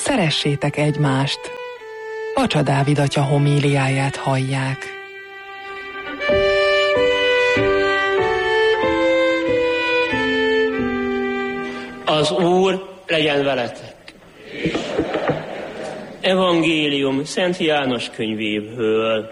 Szeressétek egymást. Pacsa Dávid atya homíliáját hallják. Az Úr legyen veletek. Evangélium Szent János könyvéből.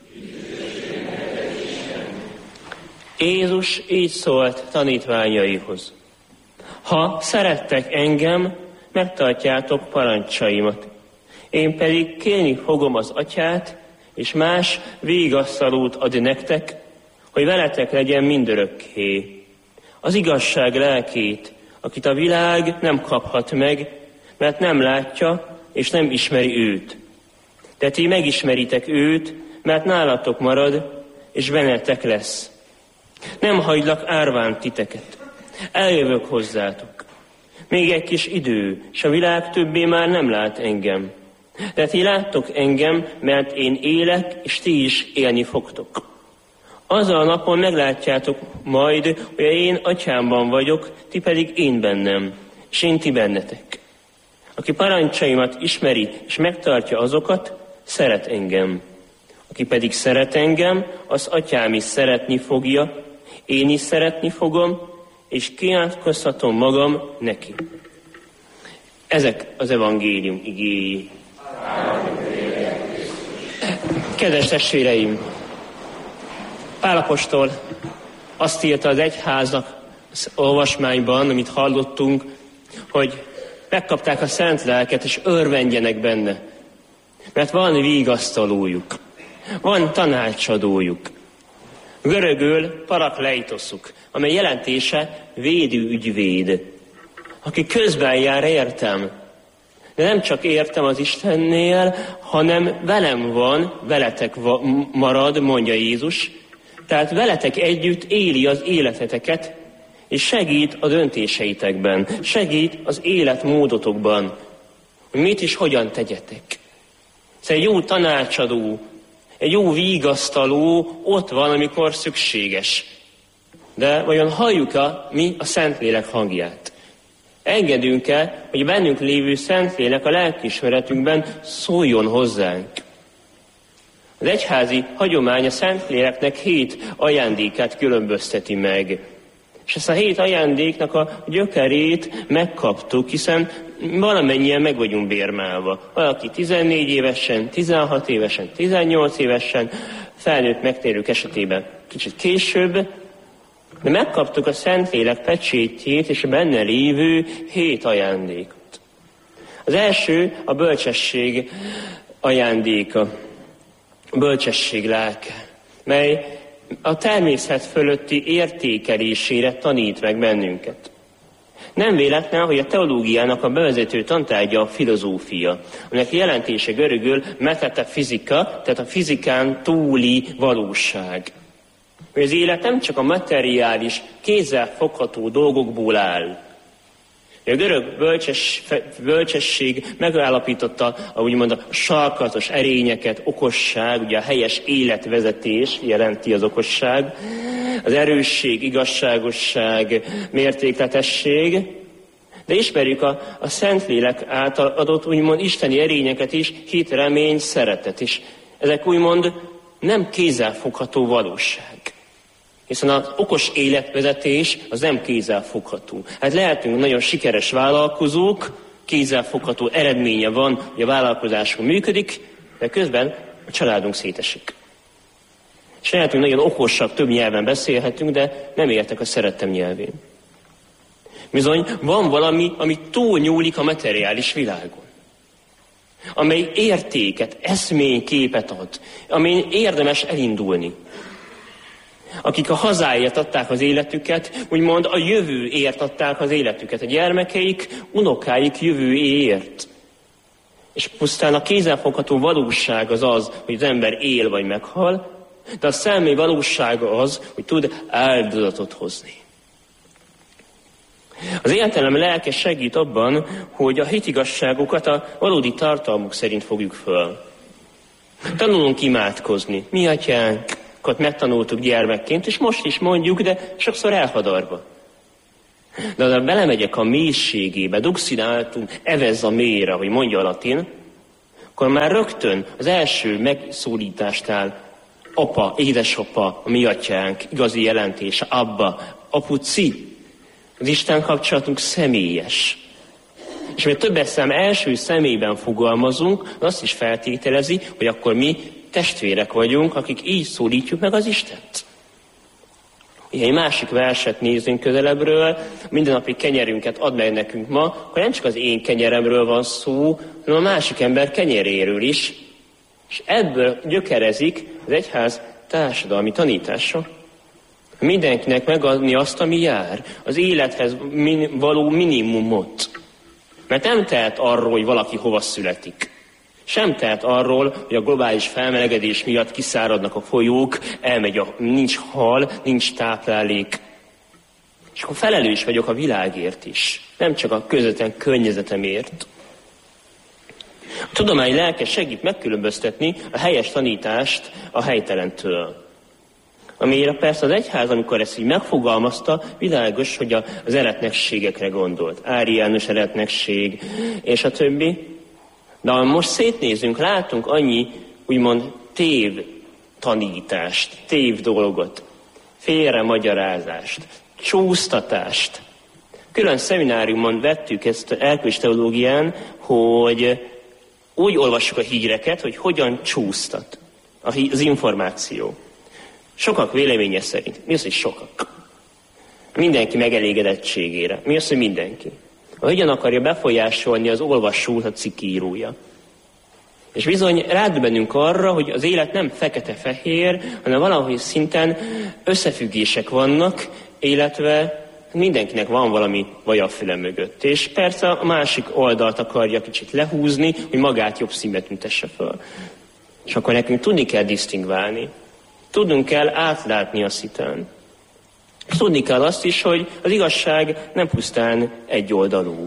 Jézus így szólt tanítványaihoz. Ha szerettek engem, megtartjátok parancsaimat. Én pedig kérni fogom az Atyát, és más végigasztalót ad nektek, hogy veletek legyen mindörökké. Az igazság lelkét, akit a világ nem kaphat meg, mert nem látja, és nem ismeri őt. De ti megismeritek őt, mert nálatok marad, és bennetek lesz. Nem hagylak árván titeket. Eljövök hozzátok. Még egy kis idő, s a világ többé már nem lát engem. De ti láttok engem, mert én élek, és ti is élni fogtok. Azon a napon meglátjátok majd, hogy én Atyámban vagyok, ti pedig én bennem, és én ti bennetek. Aki parancsaimat ismeri, és megtartja azokat, szeret engem. Aki pedig szeret engem, az Atyám is szeretni fogja, én is szeretni fogom, és kiátkoztatom magam neki. Ezek az evangélium igéi. Kedves testvéreim! Pál apostol azt írta az egyháznak az olvasmányban, amit hallottunk, hogy megkapták a szent lelket, és örvendjenek benne. Mert van vigasztalójuk, van tanácsadójuk. Görögül parakleitoszuk, amely jelentése védőügyvéd, aki közben jár értem. De nem csak értem az Istennél, hanem velem van, veletek marad, mondja Jézus. Tehát veletek együtt éli az életeteket, és segít a döntéseitekben, segít az életmódotokban, hogy mit is hogyan tegyetek. Szóval egy jó tanácsadó, egy jó vigasztaló ott van, amikor szükséges. De vajon halljuk-e mi a Szentlélek hangját? Engedünk-e, hogy bennünk lévő Szentlélek a lelkiismeretünkben szóljon hozzánk? Az egyházi hagyomány a Szentléleknek 7 ajándékát különbözteti meg. És ezt a 7 ajándéknak a gyökerét megkaptuk, hiszen valamennyien meg vagyunk bérmálva. Valaki 14 évesen, 16 évesen, 18 évesen, felnőtt megtérők esetében kicsit később, de megkaptuk a Szentlélek pecsétjét és benne lévő 7 ajándékot. Az első a bölcsesség ajándéka, a bölcsesség lelke, mely a természet fölötti értékelésére tanít meg bennünket. Nem véletlen, hogy a teológiának a bevezető tantárgya a filozófia, aminek jelentése görögül metafizika, tehát a fizikán túli valóság. Hogy az élet nem csak a materiális, kézzel fogható dolgokból áll. A görög bölcsesség megállapította úgymond a sarkatos erényeket, okosság, ugye a helyes életvezetés jelenti az okosság, az erősség, igazságosság, mértékletesség, de ismerjük a Szentlélek által adott úgymond isteni erényeket is, hit, remény, szeretet is. Ezek úgymond nem kézzelfogható valóság. Hiszen az okos életvezetés az nem kézzelfogható. Hát lehetünk nagyon sikeres vállalkozók, kézzelfogható eredménye van, hogy a vállalkozásunk működik, de közben a családunk szétesik. És lehetünk nagyon okosak, több nyelven beszélhetünk, de nem értek a szerettem nyelvén. Bizony van valami, ami túlnyúlik a materiális világon, amely értéket, eszményképet ad, amin érdemes elindulni. Akik a hazáért adták az életüket, úgymond a jövőért adták az életüket, a gyermekeik, unokáik jövőért. És pusztán a kézzelfogható valóság az, hogy az ember él vagy meghal, de a szellemi valóság az, hogy tud áldozatot hozni. Az értelem lelke segít abban, hogy a hitigazságokat a valódi tartalmuk szerint fogjuk föl. Tanulunk imádkozni. Mi atyánk, megtanultuk gyermekként, és most is mondjuk, de sokszor elhadarva. De ha belemegyek a mélységébe, duxinatum evez a mélyre, hogy mondja a latin, akkor már rögtön az első megszólításnál apa, édesapa, a mi atyánk, igazi jelentése, abba, apuci. Az Isten kapcsolatunk személyes. És mert többes szám első személyben fogalmazunk, azt is feltételezi, hogy akkor mi testvérek vagyunk, akik így szólítjuk meg az Istent. Egy másik verset nézzünk közelebbről, mindennapi kenyerünket add meg nekünk ma, akkor nem csak az én kenyeremről van szó, hanem a másik ember kenyeréről is, és ebből gyökerezik az egyház társadalmi tanítása. Mindenkinek megadni azt, ami jár, az élethez való minimumot. Mert nem tehet arról, hogy valaki hova születik. Sem tehet arról, hogy a globális felmelegedés miatt kiszáradnak a folyók, nincs hal, nincs táplálék. És akkor felelős vagyok a világért is, nem csak a közvetlen környezetemért. A tudomány lelke segít megkülönböztetni a helyes tanítást a helytelentől. Amire persze az egyház, amikor ezt így megfogalmazta, világos, hogy az eretnekségekre gondolt. Áriánus eretnekség, és a többi. De ha most szétnézünk, látunk annyi, úgymond tév tanítást, tév dolgot, félre magyarázást, csúsztatást. Külön szemináriumon vettük ezt erkölcsi teológián, hogy úgy olvassuk a híreket, hogy hogyan csúsztat az információ. Sokak véleménye szerint. Mi az, hogy sokak? Mindenki megelégedettségére. Mi az, hogy mindenki? Hogyan akarja befolyásolni az olvasót a cikkírója? És bizony rádöbbenünk arra, hogy az élet nem fekete-fehér, hanem valahogy szinten összefüggések vannak, illetve mindenkinek van valami vaj a füle mögött. És persze a másik oldalt akarja kicsit lehúzni, hogy magát jobb színbe tüntesse föl. És akkor nekünk tudni kell disztingválni. Tudnunk kell átlátni a szitán. És tudni kell azt is, hogy az igazság nem pusztán egyoldalú.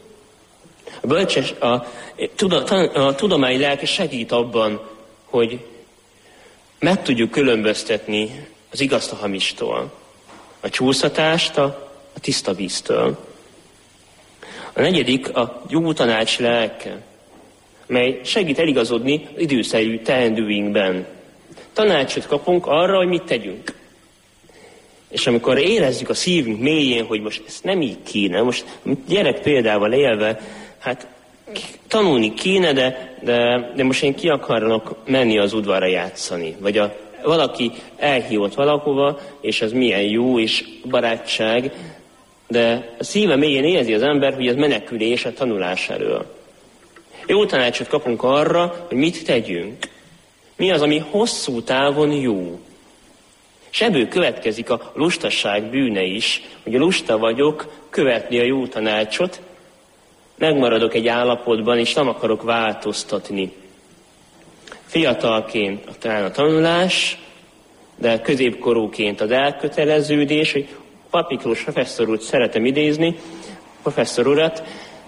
A tudomány lelke segít abban, hogy meg tudjuk különböztetni az igazt a hamistól, a csúszatást a tiszta víztől. A negyedik a jó tanács lelke, mely segít eligazodni az időszerű teendőinkben. Tanácsot kapunk arra, hogy mit tegyünk. És amikor érezzük a szívünk mélyén, hogy most ezt nem így kéne, most gyerek példával élve, hát tanulni kéne, de most én ki akarok menni az udvarra játszani. Vagy valaki elhívott valahova, és az milyen jó és barátság, de a szíve mélyén érzi az ember, hogy ez menekülés a tanulás elől. Jó tanácsot kapunk arra, hogy mit tegyünk. Mi az, ami hosszú távon jó. És ebből következik a lustaság bűne is, hogy lusta vagyok követni a jó tanácsot, megmaradok egy állapotban, és nem akarok változtatni. Fiatalként talán a tanulás, de középkorúként az elköteleződés, hogy Pap Miklós professzor úrt szeretem idézni, professzor urat,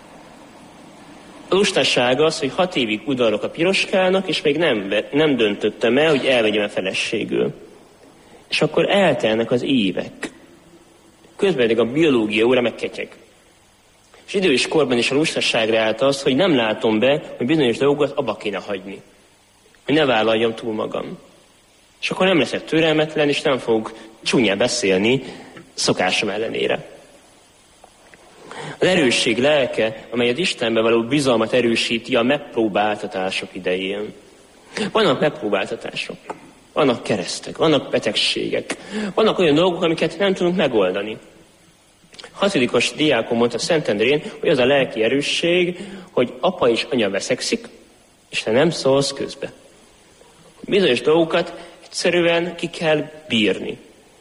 a lustaság az, hogy 6 évig udvarolok a piroskának, és még nem döntöttem el, hogy elvegyem a feleségül. És akkor eltelnek az évek. Közben pedig a biológia óra megketyeg. És idős korban is a lustaságra állt az, hogy nem látom be, hogy bizonyos dolgokat abba kéne hagyni. Hogy ne vállaljam túl magam. És akkor nem leszek türelmetlen, és nem fogok csúnyán beszélni szokásom ellenére. Az erősség lelke, amely az Istenbe való bizalmat erősíti a megpróbáltatások idején. Vannak megpróbáltatások, vannak keresztek, vannak betegségek, vannak olyan dolgok, amiket nem tudunk megoldani. 6. diákon mondta Szentendrén, hogy az a lelki erősség, hogy apa és anya veszekszik, és te nem szólsz közbe. Bizonyos dolgokat egyszerűen ki kell bírni.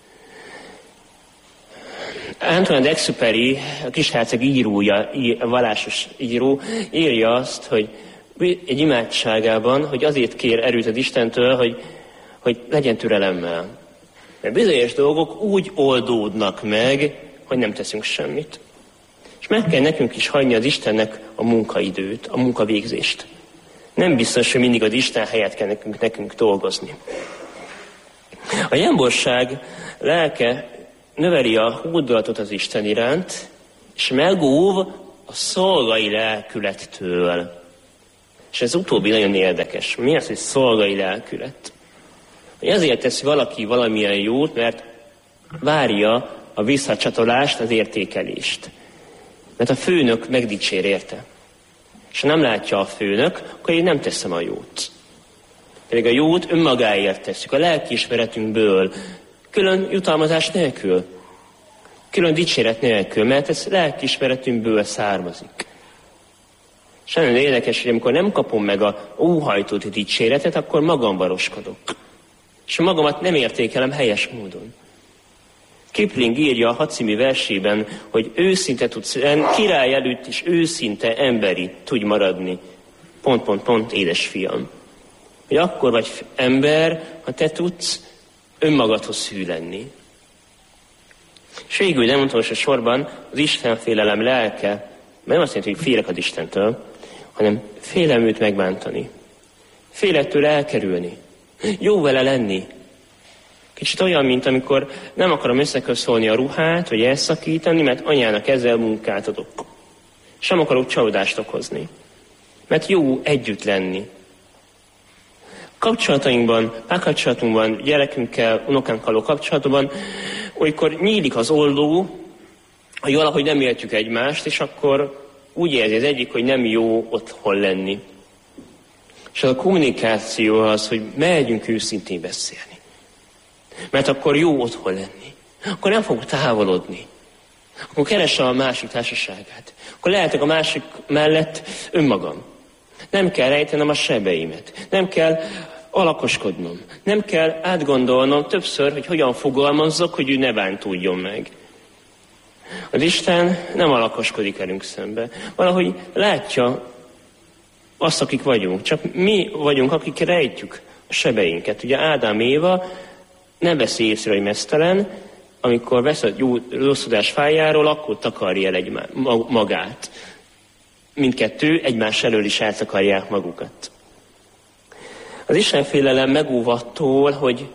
Antoine d'Exupéry, a kisherceg írója, a vallásos író, írja azt, hogy egy imádságában, hogy azért kér erőt az Istentől, hogy legyen türelemmel. Mert bizonyos dolgok úgy oldódnak meg, hogy nem teszünk semmit. És meg kell nekünk is hagyni az Istennek a munkaidőt, a munkavégzést. Nem biztos, hogy mindig az Isten helyett kell nekünk dolgozni. A jámborság lelke növeli a hódolatot az Isten iránt, és megóv a szolgai lelkülettől. És ez utóbbi nagyon érdekes. Mi az, hogy szolgai lelkület? Ezért teszi valaki valamilyen jót, mert várja a visszacsatolást, az értékelést. Mert a főnök megdicsér érte. És ha nem látja a főnök, akkor én nem teszem a jót. Pedig a jót önmagáért tesszük, a lelkiismeretünkből, külön jutalmazás nélkül, külön dicséret nélkül, mert ez lelkiismeretünkből származik. És nagyon érdekes, hogy amikor nem kapom meg a óhajtott dicséretet, akkor magamba roskodok. És magamat nem értékelem helyes módon. Kipling írja a 6 című versében, hogy őszinte tudsz lenni, király előtt is őszinte emberi tudj maradni. ... édesfiam. Hogy akkor vagy ember, ha te tudsz önmagadhoz hű lenni. És végül nem utolsó sorban az Istenfélelem lelke, mert nem azt jelenti, hogy félek az Istentől, hanem félem őt megbántani. Félek tőle elkerülni. Jó vele lenni. Kicsit olyan, mint amikor nem akarom összeköszolni a ruhát, vagy elszakítani, mert anyának ezzel munkát adok. Sem akarok csalódást okozni. Mert jó együtt lenni. Kapcsolatainkban, párkapcsolatunkban, gyerekünkkel, unokánkkal való kapcsolatban, olykor nyílik az olló, hogy valahogy nem értjük egymást, és akkor úgy érzi az egyik, hogy nem jó otthon lenni. És az a kommunikáció az, hogy megyünk őszintén beszélni. Mert akkor jó otthon lenni. Akkor nem fogok távolodni. Akkor keresem a másik társaságát. Akkor lehetek a másik mellett önmagam. Nem kell rejtenem a sebeimet. Nem kell alakoskodnom. Nem kell átgondolnom többször, hogy hogyan fogalmazzak, hogy ő ne bántódjon meg. Az Isten nem alakoskodik velünk szembe. Valahogy látja azt, akik vagyunk. Csak mi vagyunk, akik rejtjük a sebeinket. Ugye Ádám Éva nem veszi észre, hogy meztelen, amikor vesz a rosszudás fájáról, akkor takarja el magát. Mindkettő egymás elől is eltakarják magukat. Az Istenfélelem megóv attól, hogy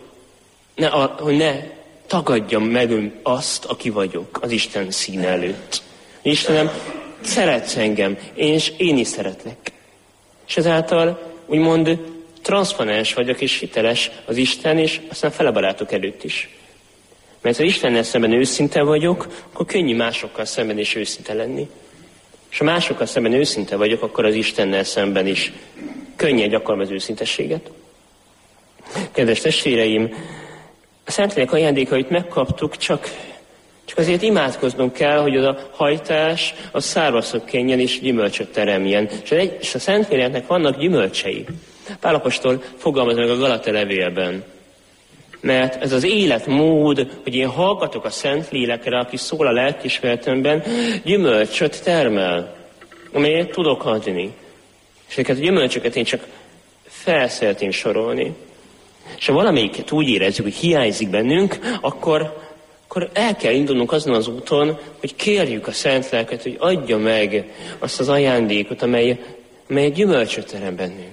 ne tagadjam meg azt, aki vagyok az Isten színe előtt. Istenem, szeretsz engem, és én is szeretlek. És ezáltal úgymond transzparens vagyok és hiteles az Isten, és aztán fele barátok előtt is. Mert ha Istennel szemben őszinte vagyok, akkor könnyű másokkal szemben is őszinte lenni. És ha másokkal szemben őszinte vagyok, akkor az Istennel szemben is könnyen gyakorlom az őszintességet. Kedves testvéreim, a Szentlélek ajándékait megkaptuk, csak azért imádkoznunk kell, hogy az a hajtás az szárba szökkenjen és gyümölcsöt teremjen. És a Szentléleknek vannak gyümölcsei. Pál apostol fogalmaz meg a Galata levélben. Mert ez az életmód, hogy én hallgatok a Szentlélekre, aki szól a lelkiismeretemben, gyümölcsöt termel, amelyet tudok adni. És ezeket a gyümölcsöket én csak felszeretném sorolni. És ha valamelyiket úgy érezzük, hogy hiányzik bennünk, akkor el kell indulnunk azon az úton, hogy kérjük a Szentléleket, hogy adja meg azt az ajándékot, amely gyümölcsöt terem bennünk.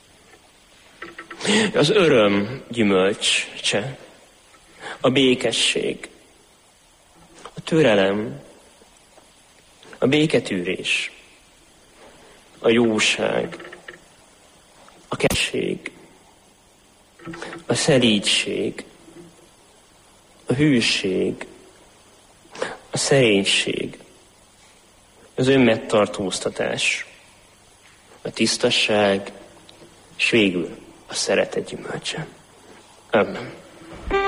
Az öröm gyümölcse, a békesség, a türelem, a béketűrés, a jóság, a kegyesség, a szelídség, a hűség, a szerénység, az önmegtartóztatás, a tisztaság, és végül a szeretet gyümölcse. Amen.